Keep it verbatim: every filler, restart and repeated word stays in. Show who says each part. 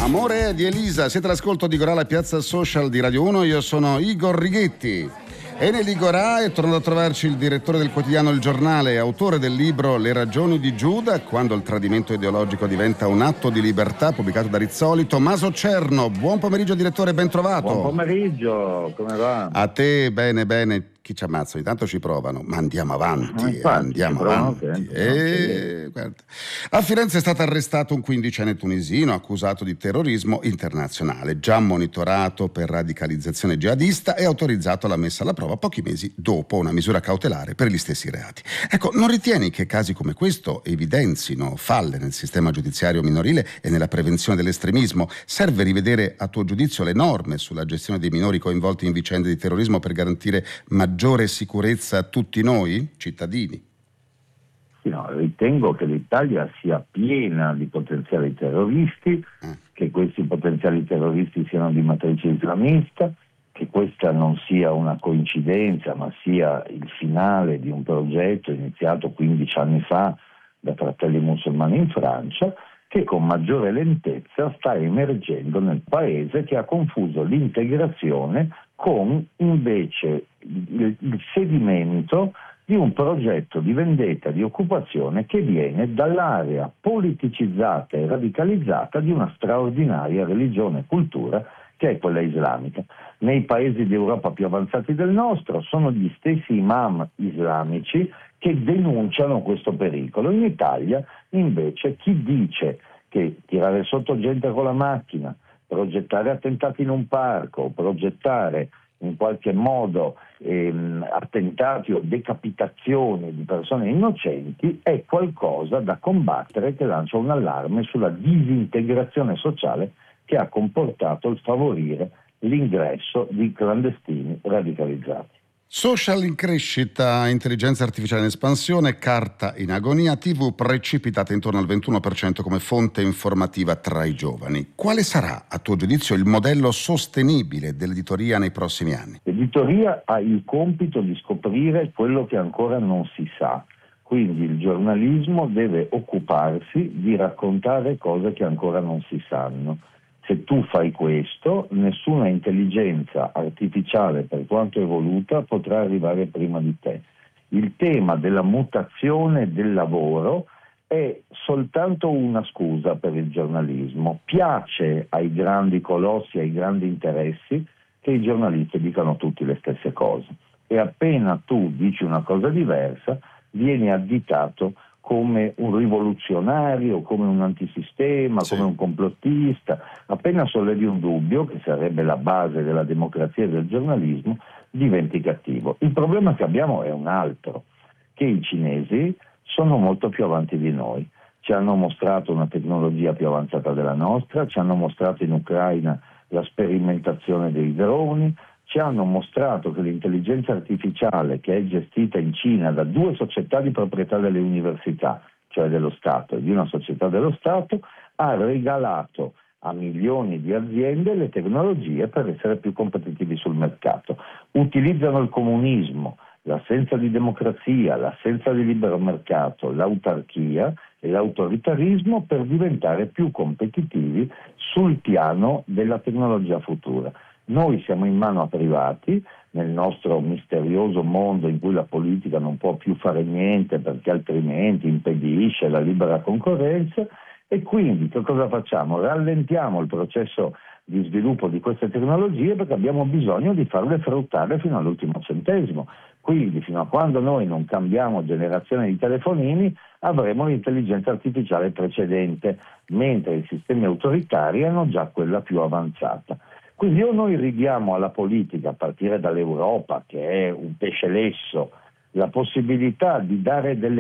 Speaker 1: Amore di Elisa, siete all'ascolto di Gorala Piazza Social di Radio uno, io sono Igor Righetti. E nell'Igorà è tornato a trovarci il direttore del quotidiano Il Giornale, autore del libro Le ragioni di Giuda, quando il tradimento ideologico diventa un atto di libertà, pubblicato da Rizzoli. Tommaso Cerno, buon pomeriggio direttore, ben trovato.
Speaker 2: Buon pomeriggio, come va?
Speaker 1: A te, bene, bene. Chi ci ammazza? Ogni tanto ci provano, ma andiamo avanti,
Speaker 2: infatti,
Speaker 1: andiamo
Speaker 2: provano
Speaker 1: avanti.
Speaker 2: sempre,
Speaker 1: E... guarda. A Firenze è stato arrestato un quindicenne tunisino accusato di terrorismo internazionale, già monitorato per radicalizzazione jihadista e autorizzato alla messa alla prova pochi mesi dopo una misura cautelare per gli stessi reati. Ecco, non ritieni che casi come questo evidenzino falle nel sistema giudiziario minorile e nella prevenzione dell'estremismo? Serve rivedere, a tuo giudizio, le norme sulla gestione dei minori coinvolti in vicende di terrorismo per garantire maggiore sicurezza a tutti noi, cittadini?
Speaker 2: Sì, no, ritengo che l'Italia sia piena di potenziali terroristi, eh. che questi potenziali terroristi siano di matrice islamista, che questa non sia una coincidenza, ma sia il finale di un progetto iniziato quindici anni fa da Fratelli Musulmani in Francia, che con maggiore lentezza sta emergendo nel paese, che ha confuso l'integrazione con invece il, il sedimento di un progetto di vendetta, di occupazione che viene dall'area politicizzata e radicalizzata di una straordinaria religione e cultura che è quella islamica. Nei paesi d'Europa più avanzati del nostro sono gli stessi imam islamici che denunciano questo pericolo. In Italia invece chi dice che tirare sotto gente con la macchina, progettare attentati in un parco, progettare in qualche modo ehm, attentati o decapitazioni di persone innocenti è qualcosa da combattere, che lancia un allarme sulla disintegrazione sociale che ha comportato il favorire l'ingresso di clandestini radicalizzati.
Speaker 1: Social in crescita, intelligenza artificiale in espansione, carta in agonia, tivù precipitata intorno al ventuno per cento come fonte informativa tra i giovani. Quale sarà, a tuo giudizio, il modello sostenibile dell'editoria nei prossimi anni?
Speaker 2: L'editoria ha il compito di scoprire quello che ancora non si sa. Quindi il giornalismo deve occuparsi di raccontare cose che ancora non si sanno. Se tu fai questo, nessuna intelligenza artificiale, per quanto evoluta, potrà arrivare prima di te. Il tema della mutazione del lavoro è soltanto una scusa per il giornalismo. Piace ai grandi colossi, ai grandi interessi, che i giornalisti dicano tutti le stesse cose. E appena tu dici una cosa diversa, vieni additato come un rivoluzionario, come un antisistema, sì. come un complottista. Appena sollevi un dubbio, che sarebbe la base della democrazia e del giornalismo, diventi cattivo. Il problema che abbiamo è un altro, che i cinesi sono molto più avanti di noi. Ci hanno mostrato una tecnologia più avanzata della nostra, ci hanno mostrato in Ucraina la sperimentazione dei droni, ci hanno mostrato che l'intelligenza artificiale, che è gestita in Cina da due società di proprietà delle università, cioè dello Stato e di una società dello Stato, ha regalato a milioni di aziende le tecnologie per essere più competitivi sul mercato. Utilizzano il comunismo, l'assenza di democrazia, l'assenza di libero mercato, l'autarchia e l'autoritarismo per diventare più competitivi sul piano della tecnologia futura. Noi siamo in mano a privati, nel nostro misterioso mondo in cui la politica non può più fare niente perché altrimenti impedisce la libera concorrenza, e quindi che cosa facciamo? Rallentiamo il processo di sviluppo di queste tecnologie perché abbiamo bisogno di farle fruttare fino all'ultimo centesimo. Quindi fino a quando noi non cambiamo generazione di telefonini avremo l'intelligenza artificiale precedente, mentre i sistemi autoritari hanno già quella più avanzata. Quindi o noi ridiamo alla politica, a partire dall'Europa, che è un pesce lesso, la possibilità di dare delle